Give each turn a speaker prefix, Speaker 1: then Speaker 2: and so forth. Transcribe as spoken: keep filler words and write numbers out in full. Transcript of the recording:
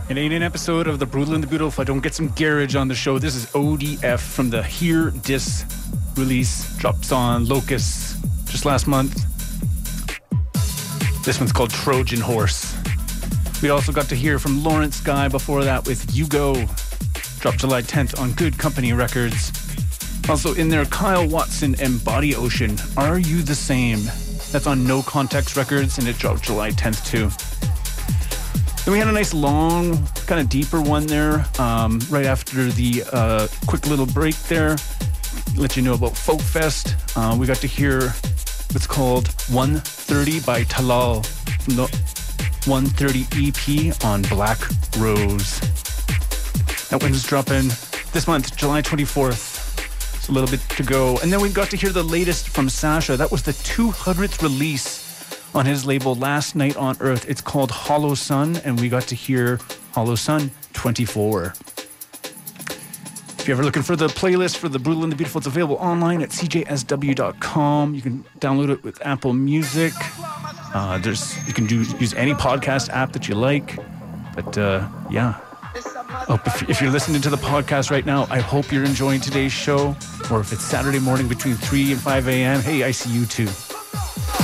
Speaker 1: It ain't an episode of The Brutal and the Beautiful if I don't get some garage on the show. This is O D F from the Here Dis release. Drops on Locust just last month. This one's called Trojan Horse. We also got to hear from Lawrence Guy before that with You Go. Dropped July tenth on Good Company Records. Also in there, Kyle Watson and Body Ocean. Are You the Same? That's on No Context Records, and it dropped July tenth too. Then we had a nice long, kind of deeper one there, um, right after the uh, quick little break there. Let you know about Folk Fest. Uh, we got to hear what's called one thirty by Talal from the one thirty E P on Black Rose. That one's dropping this month, July twenty-fourth. It's a little bit to go. And then we got to hear the latest from Sasha. That was the two hundredth release on his label Last Night on Earth. It's called Hollow Sun, and we got to hear Hollow Sun twenty-four. If you're ever looking for the playlist for The Brutal and the Beautiful, it's available online at c j s w dot com. You can download it with Apple Music. Uh, there's you can do use any podcast app that you like. But uh, yeah. Oh, if, if you're listening to the podcast right now, I hope you're enjoying today's show. Or if it's Saturday morning between three and five a.m., hey, I see you too.